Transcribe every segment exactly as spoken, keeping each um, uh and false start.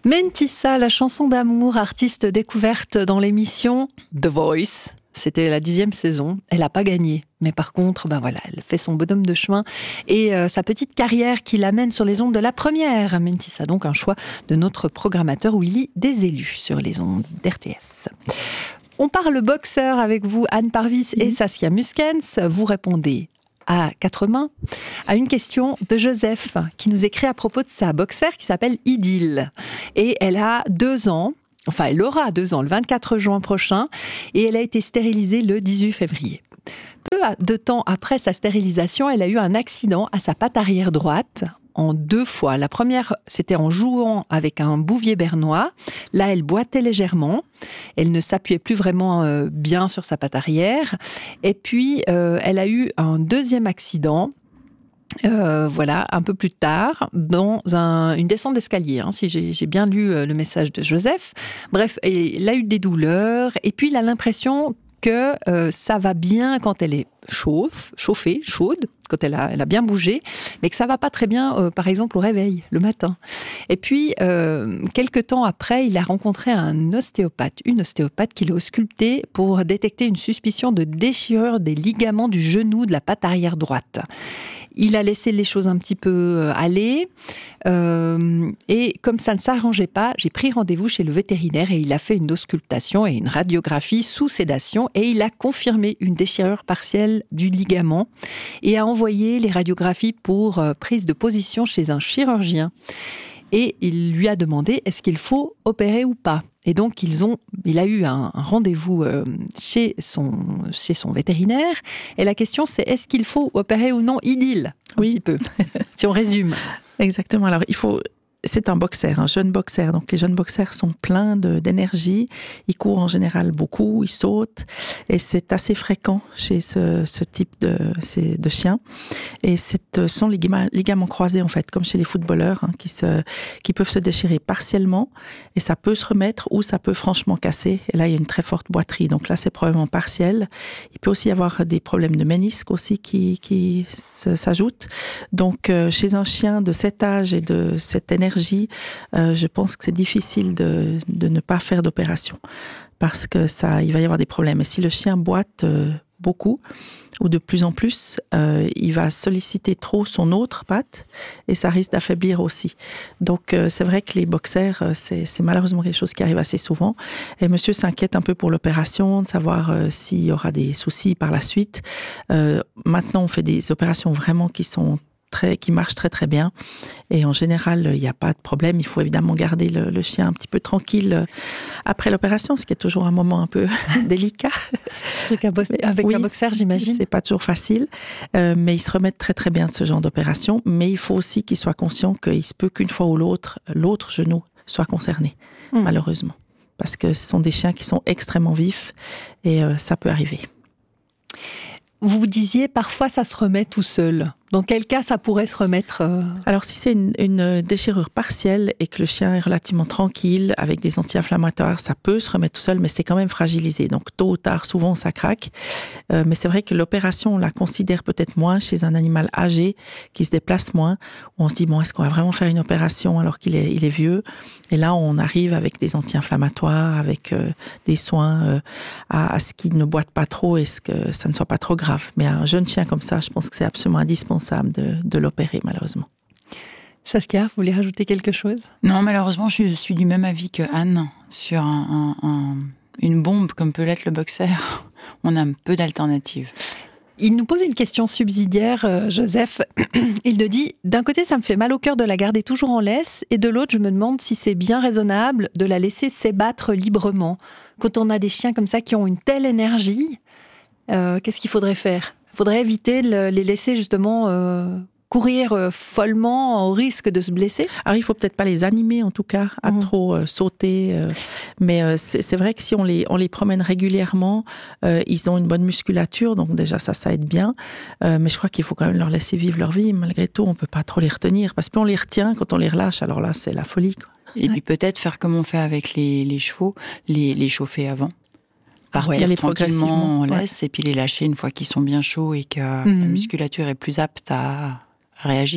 Mentissa, la chanson d'amour, artiste découverte dans l'émission The Voice. C'était la dixième saison. Elle n'a pas gagné. Mais par contre, ben voilà, elle fait son bonhomme de chemin et euh, sa petite carrière qui l'amène sur les ondes de la première. Mentissa, donc un choix de notre programmateur Willy des élus sur les ondes d'R T S. On parle boxeur avec vous, Anne Parvis et Saskia Muskens. Vous répondez à quatre mains à une question de Joseph qui nous écrit à propos de sa boxeur qui s'appelle Idylle. Et elle a deux ans. Enfin, elle aura deux ans, le vingt-quatre juin prochain, et elle a été stérilisée le dix-huit février. Peu de temps après sa stérilisation, elle a eu un accident à sa patte arrière droite, en deux fois. La première, c'était en jouant avec un bouvier bernois. Là, elle boitait légèrement. Elle ne s'appuyait plus vraiment euh, bien sur sa patte arrière. Et puis, euh, elle a eu un deuxième accident. Euh, voilà, un peu plus tard, dans un, une descente d'escalier, hein, si j'ai, j'ai bien lu euh, le message de Joseph. Bref, et, il a eu des douleurs, et puis il a l'impression que euh, ça va bien quand elle est chauffe, chauffée, chaude, quand elle a, elle a bien bougé, mais que ça va pas très bien, euh, par exemple, au réveil, le matin. Et puis, euh, quelques temps après, il a rencontré un ostéopathe, une ostéopathe qui l'a ausculté pour détecter une suspicion de déchirure des ligaments du genou de la patte arrière droite. Il a laissé les choses un petit peu aller. Euh, et comme ça ne s'arrangeait pas, j'ai pris rendez-vous chez le vétérinaire et il a fait une auscultation et une radiographie sous sédation et il a confirmé une déchirure partielle du ligament et a envoyé les radiographies pour euh, prise de position chez un chirurgien. Et il lui a demandé est-ce qu'il faut opérer ou pas. Et donc, ils ont, il a eu un, un rendez-vous euh, chez, son, chez son vétérinaire. Et la question, c'est est-ce qu'il faut opérer ou non Idylle un Oui. petit peu, si on résume. Exactement. Alors, il faut... C'est un boxeur, un jeune boxeur. Donc, les jeunes boxeurs sont pleins de, d'énergie. Ils courent en général beaucoup, ils sautent. Et c'est assez fréquent chez ce, ce type de, ces, de chiens. Et ce sont les ligaments, ligaments croisés, en fait, comme chez les footballeurs, hein, qui, se, qui peuvent se déchirer partiellement. Et ça peut se remettre ou ça peut franchement casser. Et là, il y a une très forte boiterie. Donc là, c'est probablement partiel. Il peut aussi y avoir des problèmes de ménisque aussi qui, qui s'ajoutent. Donc, euh, chez un chien de cet âge et de cette énergie, Euh, je pense que c'est difficile de, de ne pas faire d'opération parce que ça, il va y avoir des problèmes. Et si le chien boite euh, beaucoup ou de plus en plus, euh, il va solliciter trop son autre patte et ça risque d'affaiblir aussi. Donc euh, c'est vrai que les boxers, euh, c'est, c'est malheureusement quelque chose qui arrive assez souvent. Et monsieur s'inquiète un peu pour l'opération, de savoir euh, s'il y aura des soucis par la suite. Euh, maintenant, on fait des opérations vraiment qui sont Très, qui marche très très bien et en général il n'y a pas de problème. Il faut évidemment garder le, le chien un petit peu tranquille après l'opération, ce qui est toujours un moment un peu délicat. Surtout qu'un bo- avec oui, un boxeur, j'imagine. C'est pas toujours facile, euh, mais ils se remettent très très bien de ce genre d'opération. Mais il faut aussi qu'ils soient conscients qu'il se peut qu'une fois ou l'autre, l'autre genou soit concerné, mmh. malheureusement, parce que ce sont des chiens qui sont extrêmement vifs et euh, ça peut arriver. Vous disiez parfois ça se remet tout seul. Dans quel cas ça pourrait se remettre euh... Alors si c'est une, une déchirure partielle et que le chien est relativement tranquille avec des anti-inflammatoires, ça peut se remettre tout seul, mais c'est quand même fragilisé. Donc tôt ou tard, souvent ça craque. Euh, mais c'est vrai que l'opération, on la considère peut-être moins chez un animal âgé qui se déplace moins. Où on se dit bon, est-ce qu'on va vraiment faire une opération alors qu'il est, il est vieux ? Et là, on arrive avec des anti-inflammatoires, avec euh, des soins euh, à, à ce qu'il ne boite pas trop et ce que ça ne soit pas trop grave. Mais un jeune chien comme ça, je pense que c'est absolument indispensable De, de l'opérer, malheureusement. Saskia, vous voulez rajouter quelque chose ? Non, malheureusement, je suis du même avis que Anne sur un, un, un, une bombe comme peut l'être le boxer. On a peu d'alternatives. Il nous pose une question subsidiaire, euh, Joseph. Il nous dit, d'un côté, ça me fait mal au cœur de la garder toujours en laisse, et de l'autre, je me demande si c'est bien raisonnable de la laisser s'ébattre librement. Quand on a des chiens comme ça qui ont une telle énergie, euh, qu'est-ce qu'il faudrait faire ? Il faudrait éviter de les laisser justement euh, courir euh, follement au risque de se blesser. Alors, il ne faut peut-être pas les animer, en tout cas, à mmh. trop euh, sauter. Euh, mais euh, c'est, c'est vrai que si on les, on les promène régulièrement, euh, ils ont une bonne musculature, donc déjà, ça, ça aide bien. Euh, mais je crois qu'il faut quand même leur laisser vivre leur vie. Malgré tout, on ne peut pas trop les retenir. Parce que plus on les retient, quand on les relâche, alors là, c'est la folie, quoi. Et puis peut-être faire comme on fait avec les, les chevaux, les, les chauffer avant. Partir ouais, les tranquillement, on laisse, ouais. Et puis les lâcher une fois qu'ils sont bien chauds et que mmh. la musculature est plus apte à réagir.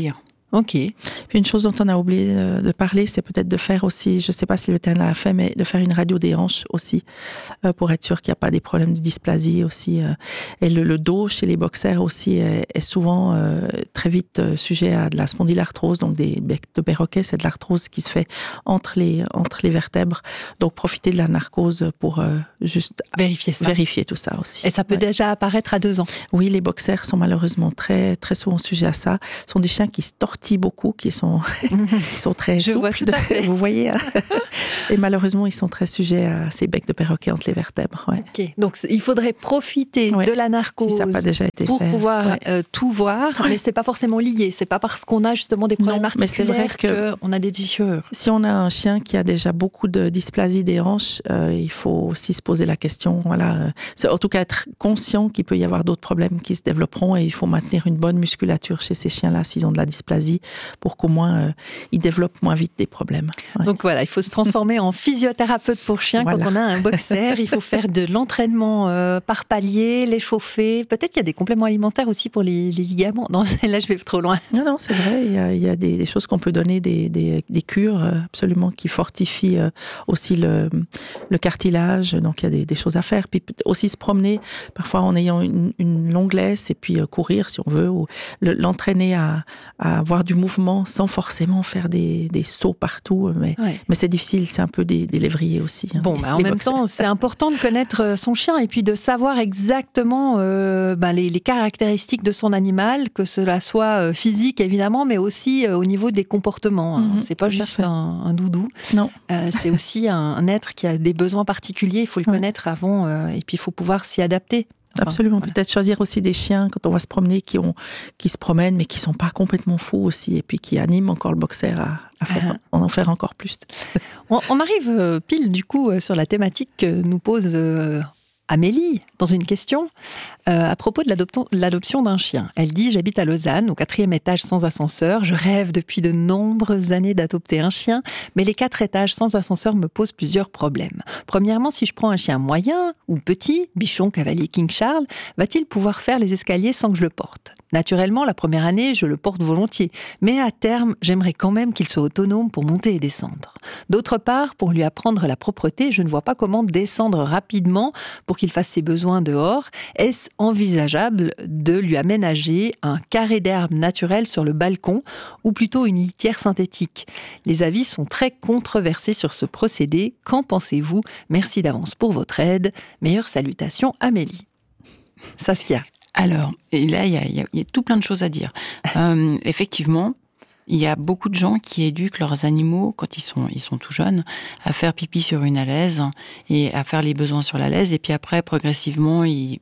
Ok. Puis une chose dont on a oublié de parler, c'est peut-être de faire aussi, je ne sais pas si le vétérinaire l'a fait, mais de faire une radio des hanches aussi, euh, pour être sûr qu'il n'y a pas des problèmes de dysplasie aussi. Euh. Et le, le dos chez les boxers aussi est, est souvent euh, très vite euh, sujet à de la spondylarthrose, donc des becs de perroquet, c'est de l'arthrose qui se fait entre les, entre les vertèbres. Donc profiter de la narcose pour euh, juste vérifier ça. Vérifier tout ça aussi. Et ça peut ouais. déjà apparaître à deux ans. Oui, les boxers sont malheureusement très, très souvent sujets à ça. Ce sont des chiens qui se tortillent beaucoup, qui sont, qui sont très Je souples. Vois tout à fait. Vous voyez. Hein. Et malheureusement, ils sont très sujets à ces becs de perroquet entre les vertèbres. Ouais. Ok. Donc il faudrait profiter ouais. de la narcose si ça n'a pas déjà été pour fait. pouvoir ouais. euh, tout voir, ouais. mais c'est pas forcément lié. C'est pas parce qu'on a justement des problèmes non, articulaires mais c'est vrai que qu'on a des déchirures. Si on a un chien qui a déjà beaucoup de dysplasie des hanches, euh, il faut aussi se poser la question. Voilà, c'est en tout cas être conscient qu'il peut y avoir d'autres problèmes qui se développeront et il faut maintenir une bonne musculature chez ces chiens-là s'ils ont de la dysplasie pour qu'au moins euh, ils développent moins vite des problèmes. Ouais. Donc voilà, il faut se transformer en physiothérapeute pour chiens voilà. quand on a un boxer. Il faut faire de l'entraînement euh, par palier, l'échauffer. Peut-être qu'il y a des compléments alimentaires aussi pour les, les ligaments. Non, là je vais trop loin. Non, non, c'est vrai. Il y a, il y a des, des choses qu'on peut donner, des, des, des cures absolument qui fortifient euh, aussi le, le cartilage. Donc il y a des, des choses à faire. Puis aussi se promener, parfois en ayant une, une longue laisse et puis euh, courir si on veut, ou le, l'entraîner à, à avoir du mouvement sans forcément faire des, des sauts partout. Mais, ouais. mais c'est difficile, c'est un peu des, des lévriers aussi. Hein, bon, les, bah, en les même boxers. temps, c'est important de connaître son chien et puis de savoir exactement euh, bah, les, les caractéristiques de son animal, que cela soit physique évidemment, mais aussi euh, au niveau des comportements. Hein. Mmh, c'est pas juste un, un doudou. Non. Euh, c'est aussi un, un être qui a des besoins particuliers. Il faut le ouais. connaître avant euh, et puis il faut pouvoir s'y adapter. Enfin, Absolument. Voilà. Peut-être choisir aussi des chiens quand on va se promener qui, ont, qui se promènent mais qui ne sont pas complètement fous aussi et puis qui animent encore le boxer à, à faire, uh-huh. en faire encore plus. on, on arrive euh, pile du coup euh, sur la thématique que nous pose euh, Amélie dans une question euh, à propos de, l'adoption, de l'adoption d'un chien. Elle dit « J'habite à Lausanne, au quatrième étage sans ascenseur. Je rêve depuis de nombreuses années d'adopter un chien, mais les quatre étages sans ascenseur me posent plusieurs problèmes. Premièrement, si je prends un chien moyen ou petit, bichon, cavalier, King Charles, va-t-il pouvoir faire les escaliers sans que je le porte ? Naturellement, la première année, je le porte volontiers, mais à terme, j'aimerais quand même qu'il soit autonome pour monter et descendre. D'autre part, pour lui apprendre la propreté, je ne vois pas comment descendre rapidement pour qu'il fasse ses besoins dehors. Est-ce envisageable de lui aménager un carré d'herbe naturel sur le balcon ou plutôt une litière synthétique ? Les avis sont très controversés sur ce procédé. Qu'en pensez-vous ? Merci d'avance pour votre aide. Meilleures salutations, Amélie. Saskia. Alors, et là, il y, y, y a tout plein de choses à dire. Euh, effectivement, il y a beaucoup de gens qui éduquent leurs animaux, quand ils sont, ils sont tout jeunes, à faire pipi sur une alaise et à faire les besoins sur l'alaise. Et puis après, progressivement, ils,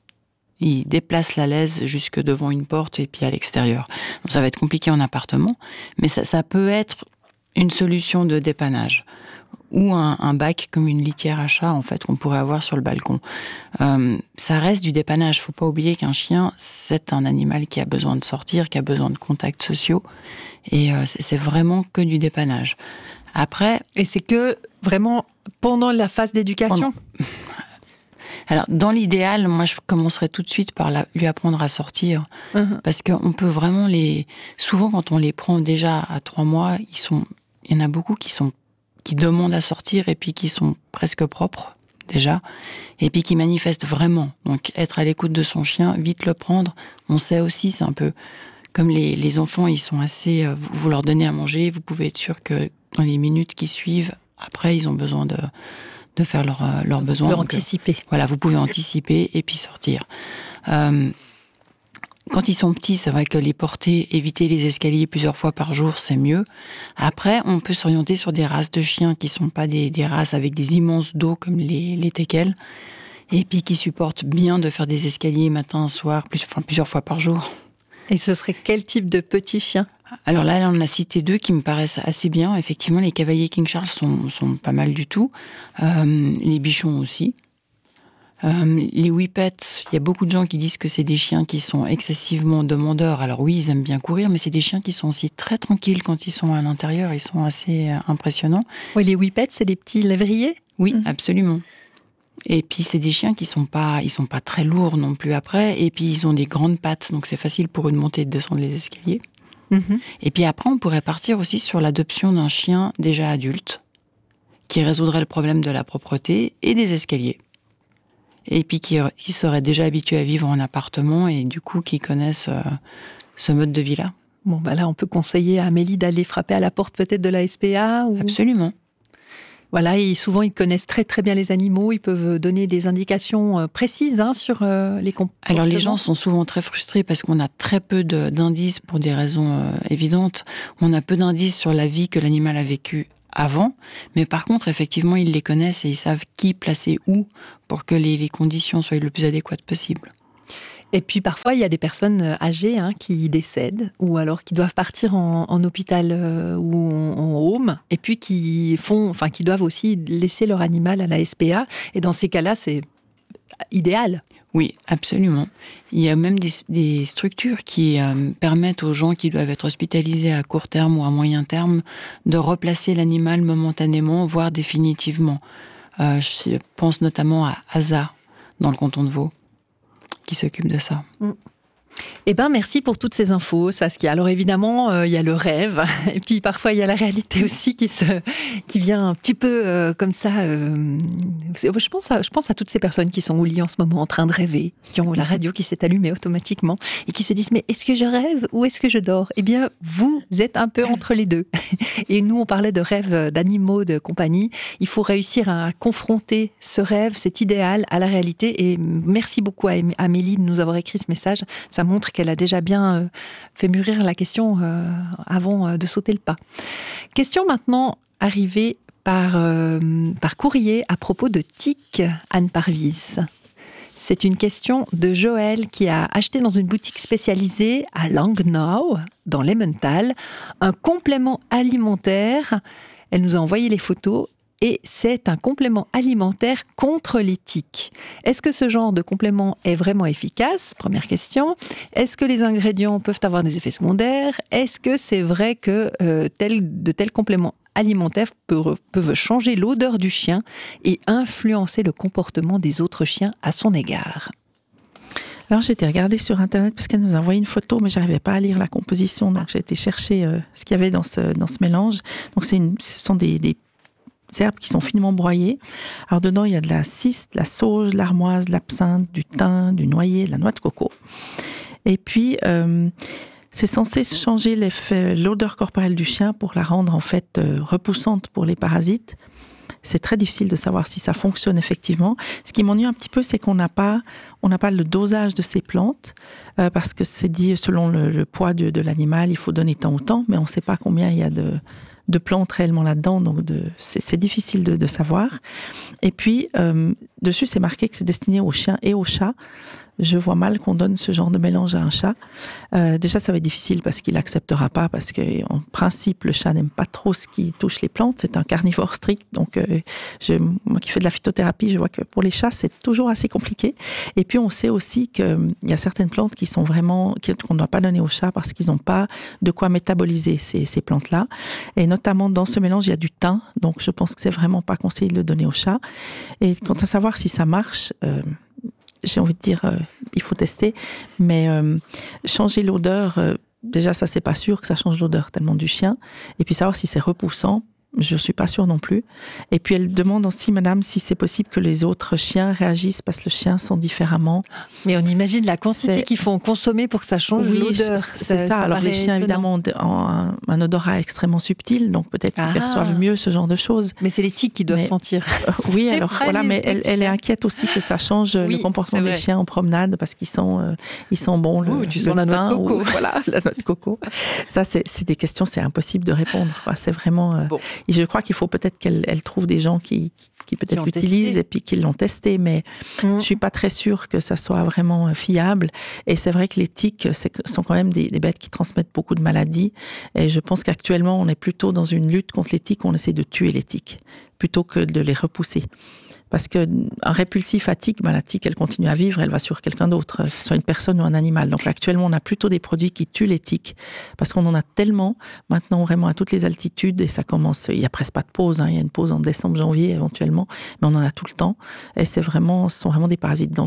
ils déplacent l'alaise jusque devant une porte et puis à l'extérieur. Donc ça va être compliqué en appartement, mais ça, ça peut être une solution de dépannage. Ou un, un bac comme une litière à chat, en fait, qu'on pourrait avoir sur le balcon. Euh, ça reste du dépannage. Il ne faut pas oublier qu'un chien, c'est un animal qui a besoin de sortir, qui a besoin de contacts sociaux. Et euh, c'est, c'est vraiment que du dépannage. Après... Et c'est que vraiment pendant la phase d'éducation ? Pendant... Alors, dans l'idéal, moi, je commencerais tout de suite par la, lui apprendre à sortir. Uh-huh. Parce qu'on peut vraiment les... Souvent, quand on les prend déjà à trois mois, ils sont... il y en a beaucoup qui sont qui demandent à sortir et puis qui sont presque propres, déjà, et puis qui manifestent vraiment. Donc, être à l'écoute de son chien, vite le prendre. On sait aussi, c'est un peu comme les, les enfants, ils sont assez... Euh, vous leur donnez à manger, vous pouvez être sûr que dans les minutes qui suivent, après, ils ont besoin de, de faire leurs euh, leur besoins. Vous pouvez anticiper. Euh, voilà, vous pouvez anticiper et puis sortir. Euh, Quand ils sont petits, c'est vrai que les porter, éviter les escaliers plusieurs fois par jour, c'est mieux. Après, on peut s'orienter sur des races de chiens qui ne sont pas des, des races avec des immenses dos comme les, les teckels, et puis qui supportent bien de faire des escaliers matin, soir, plus, enfin, plusieurs fois par jour. Et ce serait quel type de petit chien ? Alors là, on a cité deux qui me paraissent assez bien. Effectivement, les cavaliers King Charles sont, sont pas mal du tout. Euh, les bichons aussi. Euh, les whippets, il y a beaucoup de gens qui disent que c'est des chiens qui sont excessivement demandeurs. Alors oui, ils aiment bien courir, mais c'est des chiens qui sont aussi très tranquilles quand ils sont à l'intérieur. Ils sont assez impressionnants. Oui, les whippets, c'est des petits lévriers ? Oui, mmh. absolument. Et puis c'est des chiens qui sont pas, ils sont pas très lourds non plus après. Et puis ils ont des grandes pattes, donc c'est facile pour eux de monter et de descendre les escaliers. Mmh. Et puis après, on pourrait partir aussi sur l'adoption d'un chien déjà adulte, qui résoudrait le problème de la propreté et des escaliers. Et puis qui, qui serait déjà habitué à vivre en appartement et du coup qui connaissent euh, ce mode de vie-là. Bon, bah là, on peut conseiller à Amélie d'aller frapper à la porte peut-être de la S P A ou... Absolument. Voilà, et souvent ils connaissent très très bien les animaux, ils peuvent donner des indications précises hein, sur euh, les comportements. Alors les gens sont souvent très frustrés parce qu'on a très peu de, d'indices pour des raisons euh, évidentes. On a peu d'indices sur la vie que l'animal a vécue avant, mais par contre effectivement ils les connaissent et ils savent qui placer où pour que les, les conditions soient le plus adéquates possible. Et puis parfois, il y a des personnes âgées hein, qui décèdent ou alors qui doivent partir en, en hôpital euh, ou en, en home et puis qui font, enfin, qui doivent aussi laisser leur animal à la S P A. Et dans ces cas-là, c'est idéal. Oui, absolument. Il y a même des, des structures qui euh, permettent aux gens qui doivent être hospitalisés à court terme ou à moyen terme de replacer l'animal momentanément, voire définitivement. Euh, je pense notamment à Asa, dans le canton de Vaud, qui s'occupe de ça. Mm. Eh ben, merci pour toutes ces infos, Saskia. Alors évidemment, euh, il y a le rêve, et puis parfois il y a la réalité aussi qui se, qui vient un petit peu euh, comme ça. Euh, je pense à, je pense à toutes ces personnes qui sont au lit en ce moment en train de rêver, qui ont la radio qui s'est allumée automatiquement et qui se disent mais est-ce que je rêve ou est-ce que je dors ? Eh bien, vous êtes un peu entre les deux. Et nous, on parlait de rêve d'animaux de compagnie. Il faut réussir à confronter ce rêve, cet idéal, à la réalité. Et merci beaucoup à Amélie de nous avoir écrit ce message. Ça montre qu'elle a déjà bien euh, fait mûrir la question euh, avant euh, de sauter le pas. Question maintenant arrivée par, euh, par courrier à propos de tiques, Anne Parvis. C'est une question de Joël qui a acheté dans une boutique spécialisée à Langnau, dans l'Emmental, un complément alimentaire. Elle nous a envoyé les photos. Et c'est un complément alimentaire contre les tiques. Est-ce que ce genre de complément est vraiment efficace ? Première question. Est-ce que les ingrédients peuvent avoir des effets secondaires ? Est-ce que c'est vrai que euh, tel, de tels compléments alimentaires peuvent, peuvent changer l'odeur du chien et influencer le comportement des autres chiens à son égard ? Alors j'ai été regarder sur internet parce qu'elle nous a envoyé une photo, mais j'arrivais pas à lire la composition, donc j'ai été chercher euh, ce qu'il y avait dans ce, dans ce mélange. Donc c'est une, ce sont des, des herbes qui sont finement broyées. Alors dedans, il y a de la cice, de la sauge, de l'armoise, de l'absinthe, du thym, du noyer, de la noix de coco. Et puis, euh, c'est censé changer l'effet, l'odeur corporelle du chien pour la rendre en fait euh, repoussante pour les parasites. C'est très difficile de savoir si ça fonctionne effectivement. Ce qui m'ennuie un petit peu, c'est qu'on n'a pas, on n'a pas le dosage de ces plantes, euh, parce que c'est dit selon le, le poids de, de l'animal, il faut donner tant ou tant, mais on ne sait pas combien il y a de de plantes réellement là-dedans, donc de, c'est, c'est difficile de, de savoir. Et puis, euh, dessus, c'est marqué que c'est destiné aux chiens et aux chats. Je vois mal qu'on donne ce genre de mélange à un chat. Euh, déjà, ça va être difficile parce qu'il n'acceptera pas, parce qu'en principe, le chat n'aime pas trop ce qui touche les plantes. C'est un carnivore strict. Donc, euh, je, moi qui fais de la phytothérapie, je vois que pour les chats, c'est toujours assez compliqué. Et puis, on sait aussi qu'il y a certaines plantes qui sont vraiment, qu'on ne doit pas donner aux chats parce qu'ils n'ont pas de quoi métaboliser ces, ces plantes-là. Et notamment, dans ce mélange, il y a du thym. Donc, je pense que c'est vraiment pas conseillé de le donner aux chats. Et quant à savoir si ça marche, euh, j'ai envie de dire, euh, il faut tester, mais euh, changer l'odeur, euh, déjà ça c'est pas sûr que ça change l'odeur tellement du chien, et puis savoir si c'est repoussant, je suis pas sûre non plus. Et puis elle demande aussi, madame, si c'est possible que les autres chiens réagissent parce que le chien sent différemment. Mais on imagine la quantité c'est... qu'il faut en consommer pour que ça change oui, l'odeur. C'est ça, ça, ça alors les chiens évidemment ont un, un odorat extrêmement subtil, donc peut-être qu'ils ah. perçoivent mieux ce genre de choses. Mais c'est les tiques qui doivent mais, sentir. Euh, oui, alors voilà, mais elle, elle est inquiète aussi que ça change oui, le comportement des chiens en promenade parce qu'ils sont, euh, ils sont bons. Le, Ouh, tu sens la noix de coco. Ou, voilà, la noix de coco. Ça, c'est, c'est des questions, c'est impossible de répondre. Quoi. C'est vraiment... Euh, bon. Et je crois qu'il faut peut-être qu'elle elle trouve des gens qui, qui peut-être qui l'utilisent testé. Et puis qui l'ont testé, mais mmh. je suis pas très sûre que ça soit vraiment fiable. Et c'est vrai que les tiques c'est, sont quand même des, des bêtes qui transmettent beaucoup de maladies. Et je pense qu'actuellement, on est plutôt dans une lutte contre les tiques, on essaie de tuer les tiques, plutôt que de les repousser. Parce qu'un répulsif à tique, ben la tique, elle continue à vivre, elle va sur quelqu'un d'autre, soit une personne ou un animal. Donc actuellement, on a plutôt des produits qui tuent les tiques, parce qu'on en a tellement, maintenant vraiment à toutes les altitudes, et ça commence, il n'y a presque pas de pause, hein, il y a une pause en décembre, janvier éventuellement, mais on en a tout le temps, et c'est vraiment, ce sont vraiment des parasites dangereux.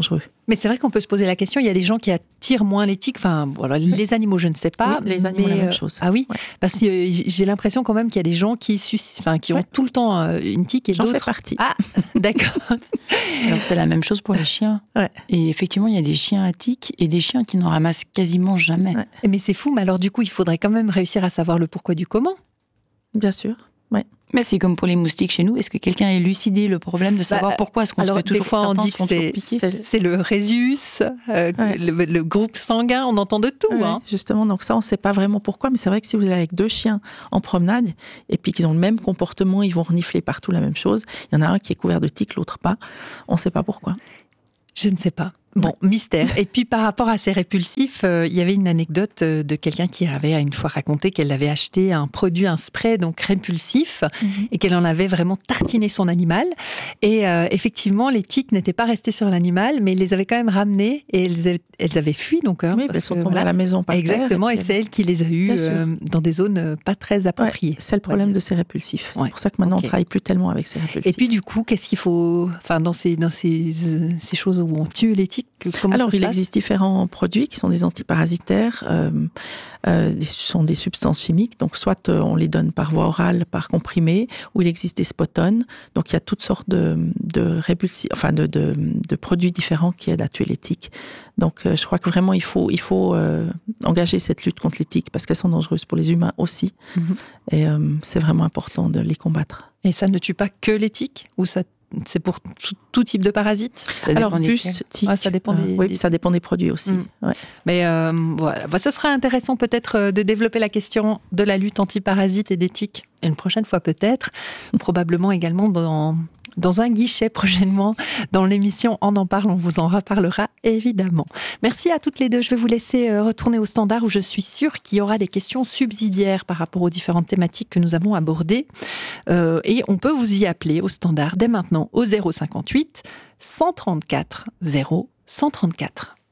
Mais c'est vrai qu'on peut se poser la question, il y a des gens qui attirent moins les tiques, enfin, voilà, les animaux, je ne sais pas. Oui, les animaux, mais, la même euh, chose. Ah oui, Ouais. parce que euh, j'ai l'impression quand même qu'il y a des gens qui, sus- enfin, qui ont Ouais. tout le temps euh, une tique et J'en fais d'autres... partie. Ah, d'accord. Alors, c'est la même chose pour les chiens. Ouais. Et effectivement, il y a des chiens à tiques et des chiens qui n'en ramassent quasiment jamais. Ouais. Mais c'est fou, mais alors du coup, il faudrait quand même réussir à savoir le pourquoi du comment. Bien sûr. Ouais. Mais c'est comme pour les moustiques chez nous. Est-ce que quelqu'un a élucidé le problème de savoir Bah, pourquoi est-ce qu'on se Alors, fait toujours des fois, on certains dit se que font toujours c'est piquer C'est- c'est le rhésus, euh, Ouais. le, le groupe sanguin, on entend de tout. Ouais, hein. Justement, donc ça, on ne sait pas vraiment pourquoi, mais c'est vrai que si vous allez avec deux chiens en promenade, et puis qu'ils ont le même comportement, ils vont renifler partout la même chose, il y en a un qui est couvert de tiques, l'autre pas, on ne sait pas pourquoi. Je ne sais pas. Bon, mystère. Et puis par rapport à ces répulsifs, euh, il y avait une anecdote euh, de quelqu'un qui avait une fois raconté qu'elle avait acheté un produit, un spray donc répulsif, Mhm. et qu'elle en avait vraiment tartiné son animal. Et euh, effectivement, les tiques n'étaient pas restées sur l'animal, mais ils les avaient quand même ramenées et elles, a- elles avaient fui donc. Hein, Oui, parce elles sont que, tombées voilà. à la maison par terre, Exactement, et puis- c'est elle qui les a eues Bien sûr. euh, dans des zones euh, pas très Ouais, appropriées. c'est le problème de ces répulsifs. Ouais. C'est pour ça que maintenant, Ok. on ne travaille plus tellement avec ces répulsifs. Et puis du coup, qu'est-ce qu'il faut, enfin dans ces dans ces, euh, ces choses où on tue les tiques, comment Alors, ça se il passe existe différents produits qui sont des antiparasitaires, euh, euh, ce sont des substances chimiques, donc soit euh, on les donne par voie orale, par comprimé, ou il existe des spotones, donc il y a toutes sortes de, de répulsifs, enfin de, de, de produits différents qui aident à tuer les tiques. Donc euh, je crois que vraiment il faut, il faut euh, engager cette lutte contre les tiques, parce qu'elles sont dangereuses pour les humains aussi, Mhm. et euh, c'est vraiment important de les combattre. Et ça ne tue pas que les tiques, ou ça c'est pour tout, tout type de parasites? Ça Alors, dépend plus desquels. tiques, Ouais, ça dépend des- oui, des- ça dépend des produits aussi. Mm. Ouais. Mais euh, voilà, bah, ce serait intéressant peut-être euh, de développer la question de la lutte anti-parasites et des tiques une prochaine fois peut-être, probablement également dans, dans un guichet prochainement dans l'émission On en parle, on vous en reparlera évidemment. Merci à toutes les deux, je vais vous laisser euh, retourner au standard où je suis sûre qu'il y aura des questions subsidiaires par rapport aux différentes thématiques que nous avons abordées. Euh, et on peut vous y appeler au standard dès maintenant au zéro cinquante-huit cent trente-quatre zéro cent trente-quatre.